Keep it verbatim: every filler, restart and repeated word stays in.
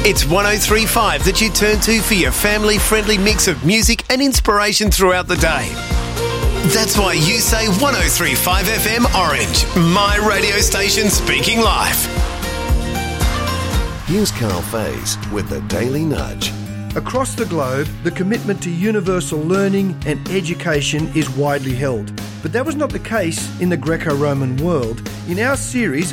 It's one oh three point five that you turn to for your family-friendly mix of music and inspiration throughout the day. That's why you say one oh three point five F M Orange, my radio station speaking life. Here's Carl Faze with the Daily Nudge. Across the globe, the commitment to universal learning and education is widely held. But that was not the case in the Greco-Roman world. In our series,